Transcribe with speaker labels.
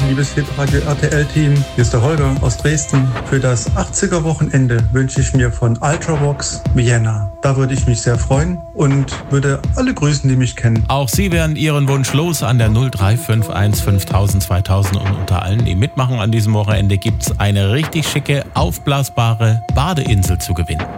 Speaker 1: liebes Hitradio RTL-Team. Hier ist der Holger aus Dresden. Für das 80er-Wochenende wünsche ich mir von Ultravox Vienna. Da würde ich mich sehr freuen und würde alle grüßen, die mich kennen.
Speaker 2: Auch Sie werden Ihren Wunsch los an der 0351 5000 2000 und unter allen, die mitmachen an diesem Wochenende, gibt es eine richtig schicke, aufblasbare Badeinsel zu gewinnen.